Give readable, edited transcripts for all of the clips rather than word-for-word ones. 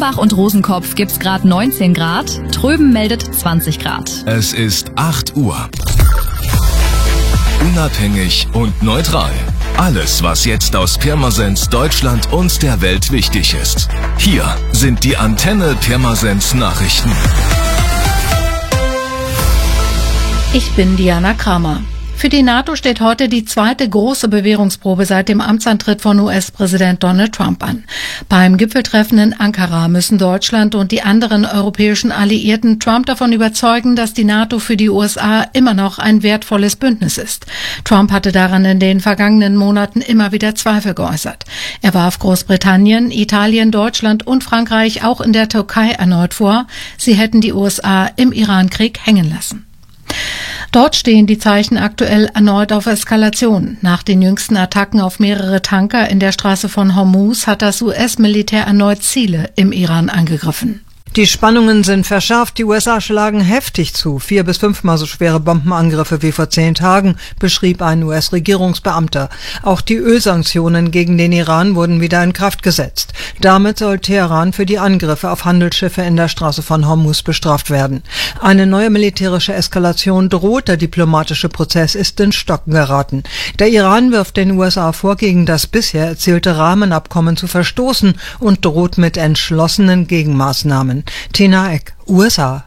Offenbach und Rosenkopf gibt's gerade 19 Grad, Tröben meldet 20 Grad. Es ist 8 Uhr. Unabhängig und neutral. Alles, was jetzt aus Pirmasens, Deutschland und der Welt wichtig ist. Hier sind die Antenne Pirmasens Nachrichten. Ich bin Diana Kramer. Für die NATO steht heute die zweite große Bewährungsprobe seit dem Amtsantritt von US-Präsident Donald Trump an. Beim Gipfeltreffen in Ankara müssen Deutschland und die anderen europäischen Alliierten Trump davon überzeugen, dass die NATO für die USA immer noch ein wertvolles Bündnis ist. Trump hatte daran in den vergangenen Monaten immer wieder Zweifel geäußert. Er warf Großbritannien, Italien, Deutschland und Frankreich auch in der Türkei erneut vor, sie hätten die USA im Irankrieg hängen lassen. Dort stehen die Zeichen aktuell erneut auf Eskalation. Nach den jüngsten Attacken auf mehrere Tanker in der Straße von Hormuz hat das US-Militär erneut Ziele im Iran angegriffen. Die Spannungen sind verschärft. Die USA schlagen heftig zu. 4- bis 5-mal so schwere Bombenangriffe wie vor 10 Tagen, beschrieb ein US-Regierungsbeamter. Auch die Ölsanktionen gegen den Iran wurden wieder in Kraft gesetzt. Damit soll Teheran für die Angriffe auf Handelsschiffe in der Straße von Hormuz bestraft werden. Eine neue militärische Eskalation droht. Der diplomatische Prozess ist ins Stocken geraten. Der Iran wirft den USA vor, gegen das bisher erzielte Rahmenabkommen zu verstoßen und droht mit entschlossenen Gegenmaßnahmen. Tina Eck, USA.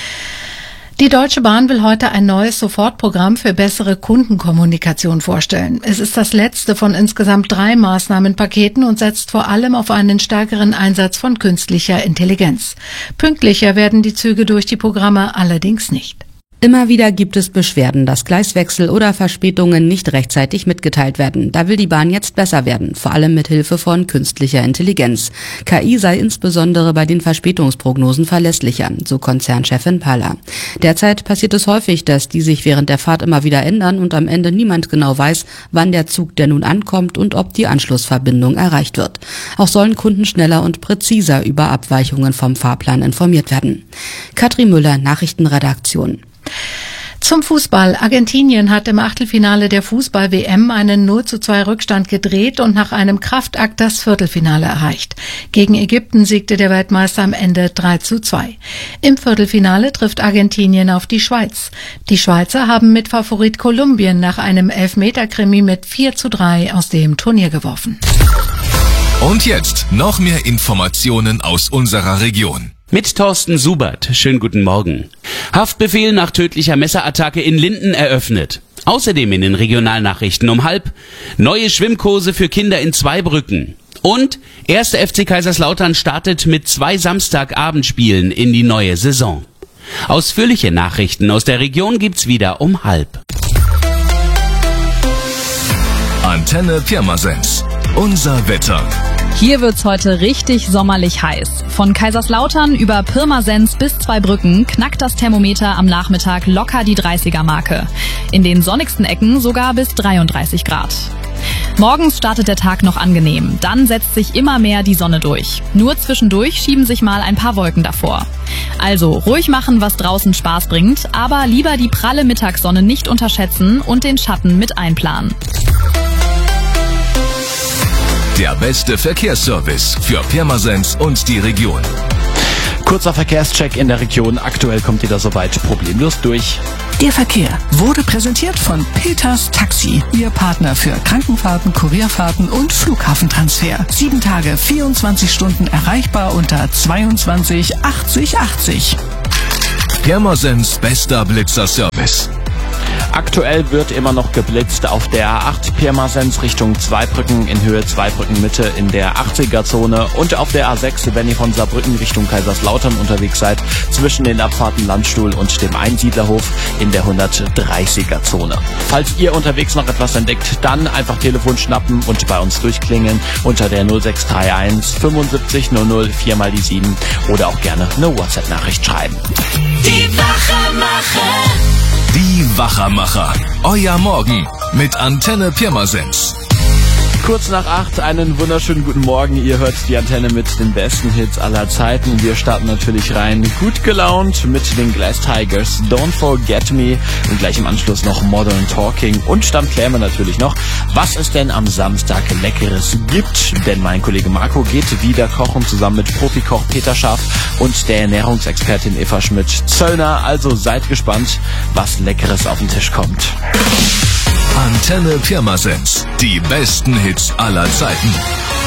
Die Deutsche Bahn will heute ein neues Sofortprogramm für bessere Kundenkommunikation vorstellen. Es ist das letzte von insgesamt 3 Maßnahmenpaketen und setzt vor allem auf einen stärkeren Einsatz von künstlicher Intelligenz. Pünktlicher werden die Züge durch die Programme allerdings nicht. Immer wieder gibt es Beschwerden, dass Gleiswechsel oder Verspätungen nicht rechtzeitig mitgeteilt werden. Da will die Bahn jetzt besser werden, vor allem mit Hilfe von künstlicher Intelligenz. KI sei insbesondere bei den Verspätungsprognosen verlässlicher, so Konzernchefin Paller. Derzeit passiert es häufig, dass die sich während der Fahrt immer wieder ändern und am Ende niemand genau weiß, wann der Zug denn nun ankommt und ob die Anschlussverbindung erreicht wird. Auch sollen Kunden schneller und präziser über Abweichungen vom Fahrplan informiert werden. Katrin Müller, Nachrichtenredaktion. Zum Fußball. Argentinien hat im Achtelfinale der Fußball-WM einen 0:2 Rückstand gedreht und nach einem Kraftakt das Viertelfinale erreicht. Gegen Ägypten siegte der Weltmeister am Ende 3:2. Im Viertelfinale trifft Argentinien auf die Schweiz. Die Schweizer haben mit Favorit Kolumbien nach einem Elfmeter-Krimi mit 4:3 aus dem Turnier geworfen. Und jetzt noch mehr Informationen aus unserer Region. Mit Thorsten Subert. Schönen guten Morgen. Haftbefehl nach tödlicher Messerattacke in Linden eröffnet. Außerdem in den Regionalnachrichten um 12:30 neue Schwimmkurse für Kinder in Zweibrücken. Und 1. FC Kaiserslautern startet mit 2 Samstagabendspielen in die neue Saison. Ausführliche Nachrichten aus der Region gibt's wieder um 12:30. Antenne Pirmasens. Unser Wetter. Hier wird's heute richtig sommerlich heiß. Von Kaiserslautern über Pirmasens bis Zweibrücken knackt das Thermometer am Nachmittag locker die 30er-Marke. In den sonnigsten Ecken sogar bis 33 Grad. Morgens startet der Tag noch angenehm, dann setzt sich immer mehr die Sonne durch. Nur zwischendurch schieben sich mal ein paar Wolken davor. Also ruhig machen, was draußen Spaß bringt, aber lieber die pralle Mittagssonne nicht unterschätzen und den Schatten mit einplanen. Der beste Verkehrsservice für Pirmasens und die Region. Kurzer Verkehrscheck in der Region. Aktuell kommt ihr da soweit problemlos durch. Der Verkehr wurde präsentiert von Peters Taxi, Ihr Partner für Krankenfahrten, Kurierfahrten und Flughafentransfer. 7 Tage, 24 Stunden erreichbar unter 22 80 80. Pirmasens bester Blitzerservice. Aktuell wird immer noch geblitzt auf der A8 Pirmasens Richtung Zweibrücken in Höhe Zweibrücken Mitte in der 80er-Zone und auf der A6, wenn ihr von Saarbrücken Richtung Kaiserslautern unterwegs seid, zwischen den Abfahrten Landstuhl und dem Einsiedlerhof in der 130er-Zone. Falls ihr unterwegs noch etwas entdeckt, dann einfach Telefon schnappen und bei uns durchklingeln unter der 0631 75 00 4x7 oder auch gerne eine WhatsApp-Nachricht schreiben. Die Wachermacher. Die Wachermacher. Euer Morgen mit Antenne Pirmasens. Kurz nach 8, einen wunderschönen guten Morgen. Ihr hört die Antenne mit den besten Hits aller Zeiten. Wir starten natürlich rein gut gelaunt mit den Glass Tigers, Don't Forget Me und gleich im Anschluss noch Modern Talking. Und dann klären wir natürlich noch, was es denn am Samstag Leckeres gibt. Denn mein Kollege Marco geht wieder kochen zusammen mit Profikoch Peter Schaff und der Ernährungsexpertin Eva Schmidt-Zöllner. Also seid gespannt, was Leckeres auf den Tisch kommt. Antenne Pirmasens. Die besten Hits aller Zeiten.